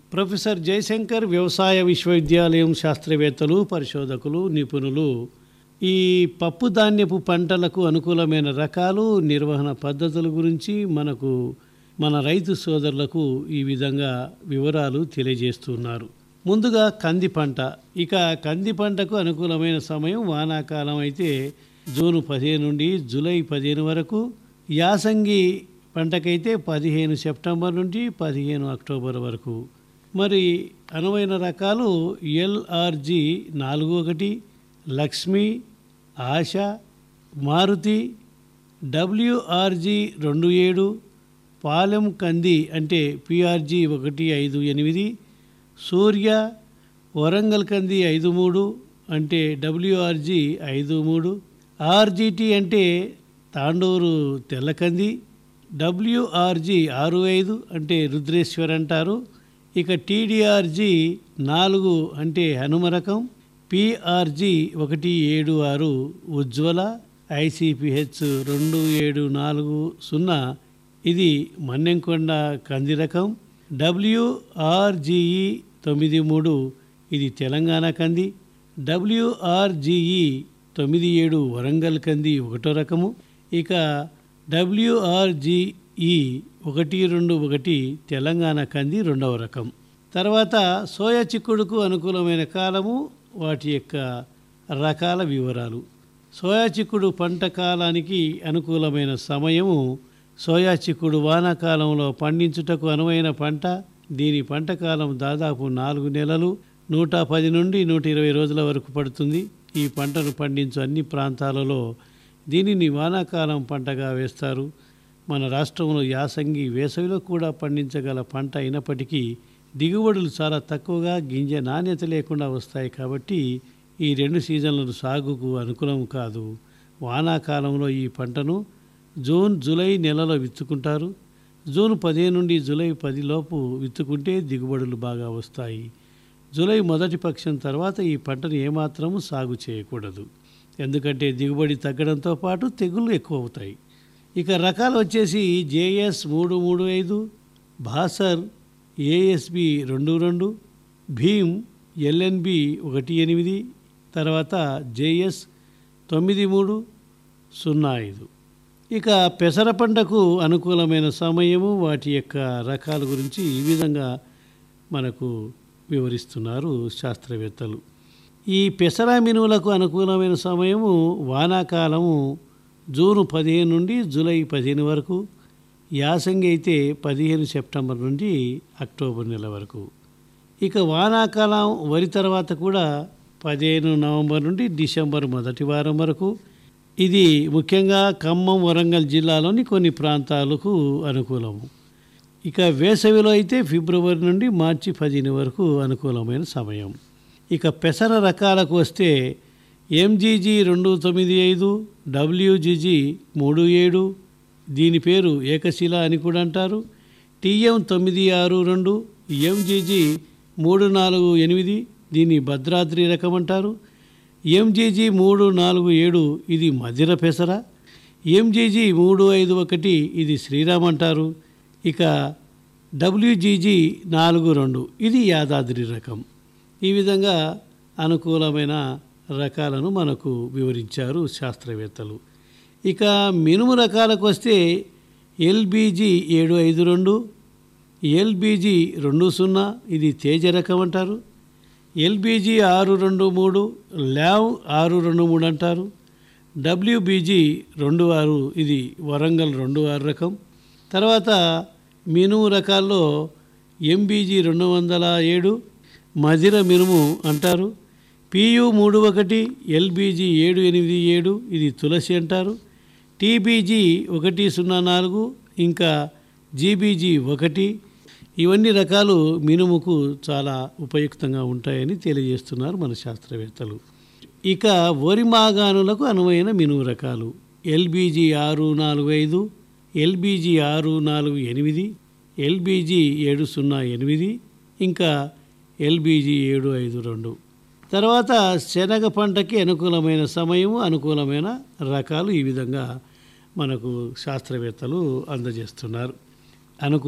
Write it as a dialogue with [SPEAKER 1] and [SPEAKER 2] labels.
[SPEAKER 1] Professor Jayashankar వ్యవసాయ విశ్వవిద్యాలయం శాస్త్రవేత్తలు, పరిశోధకులు, నిపుణులు ఈ పప్పు ధాన్యపు పంటలకు అనుకూలమైన రకాలు, నిర్వహణ పద్ధతుల గురించి మన రైతు సోదరులకు ఈ విధంగా వివరాలు తెలియజేస్తున్నారు. ముందుగా కంది పంట. ఇక కంది పంటకు అనుకూలమైన సమయం వానాకాలం అయితే జూన్ 15 నుండి జూలై 15 వరకు, యాసంగి పంటకైతే 15 సెప్టెంబర్ నుండి 15 అక్టోబర్ వరకు. మరి అనువైన రకాలు LRG 41, లక్ష్మి, ఆశ, మారుతి, WRG 27, పాలెం కంది అంటే PRG 158, సూర్య, వరంగల్ కంది 53 అంటే WRG 53, RGT అంటే తాండూరు తెల్లకంది, WRG 65 అంటే రుద్రేశ్వర్ అంటారు. ఇక TDRG 4 అంటే హనుమ రకం, PRG 176 ఉజ్వల, ICPH 2740 ఇది మన్నెంకొండ కంది రకం, WRGE 93 ఇది తెలంగాణ కంది, WRGE 97 వరంగల్ కంది 1వ రకము. ఇక WRGE 121 తెలంగాణ కంది 2వ రకం. తర్వాత సోయా చిక్కుడుకు అనుకూలమైన కాలము, వాటి యొక్క రకాల వివరాలు. సోయా చిక్కుడు పంట కాలానికి అనుకూలమైన సమయము. సోయా చిక్కుడు వానాకాలంలో పండించుటకు అనువైన పంట. దీని పంట కాలం దాదాపు 4 నెలలు, 110 నుండి 120 రోజుల వరకు పడుతుంది. ఈ పంటను పండించు అన్ని ప్రాంతాలలో దీనిని వానాకాలం పంటగా వేస్తారు. మన రాష్ట్రంలో యాసంగి, వేసవిలో కూడా పండించగల పంట అయినప్పటికీ దిగుబడులు చాలా తక్కువగా, గింజ నాణ్యత లేకుండా వస్తాయి. కాబట్టి ఈ 2 సీజన్లను సాగుకు అనుకూలం కాదు. వానాకాలంలో ఈ పంటను జూన్, జూలై నెలలో విత్తుకుంటారు. జూన్ 15 నుండి జూలై 10 లోపు విత్తుకుంటే దిగుబడులు బాగా వస్తాయి. జూలై మొదటి పక్షం తర్వాత ఈ పంటను ఏమాత్రము సాగు చేయకూడదు. ఎందుకంటే దిగుబడి తగ్గడంతో పాటు తెగుళ్ళు ఎక్కువ అవుతాయి. ఇక రకాలు వచ్చేసి JS 335, భాసర్ ASB 22, భీమ్ LNB 18, తర్వాత JS 9305. ఇక పెసర పంటకు అనుకూలమైన సమయము, వాటి యొక్క రకాల గురించి ఈ విధంగా మనకు వివరిస్తున్నారు శాస్త్రవేత్తలు. ఈ పెసర మినువులకు అనుకూలమైన సమయము వానాకాలము జూన్ 15 నుండి జూలై 15 వరకు, యాసంగి అయితే 15 సెప్టెంబర్ నుండి అక్టోబర్ నెల వరకు. ఇక వానాకాలం వరి తర్వాత కూడా 15 నవంబర్ నుండి డిసెంబర్ మొదటి వారం వరకు. ఇది ముఖ్యంగా ఖమ్మం, వరంగల్ జిల్లాలోని కొన్ని ప్రాంతాలకు అనుకూలము. ఇక వేసవిలో అయితే ఫిబ్రవరి నుండి మార్చి 15 వరకు అనుకూలమైన సమయం. ఇక పెసర రకాలకు వస్తే MGG 295, WGG 37, దీని పేరు ఏకశిల అని కూడా అంటారు. TM 962, MGG 348, దీన్ని భద్రాద్రి రకం అంటారు. MGG 347 ఇది మధిర పెసర. MGG 351 ఇది శ్రీరామ్ అంటారు. ఇక WGG 42 ఇది యాదాద్రి రకం. ఈ విధంగా అనుకూలమైన రకాలను మనకు వివరించారు శాస్త్రవేత్తలు. ఇక మినుము రకాలకు వస్తే LBG 752, LBG 20 ఇది తేజ రకం అంటారు. LBG 623, ల్యావ్ 623 అంటారు. WBG 26 ఇది వరంగల్ 26 రకం. తర్వాత మినుము రకాల్లో MBG 207 మధిర మినుము అంటారు. PU 31, LBG 787 ఇది తులసి అంటారు. TBG 104 ఇంకా GBG 1 ఇవన్నీ రకాలు మినుముకు చాలా ఉపయుక్తంగా ఉంటాయని తెలియజేస్తున్నారు మన శాస్త్రవేత్తలు. ఇక వరి మాగాణులకు అనువైన మినుము రకాలు LBG 645, LBG 648, LBG 708 ఇంకా LBG 752. తర్వాత శనగ పంటకి అనుకూలమైన సమయము, అనుకూలమైన రకాలు ఈ విధంగా మనకు శాస్త్రవేత్తలు అందజేస్తున్నారు.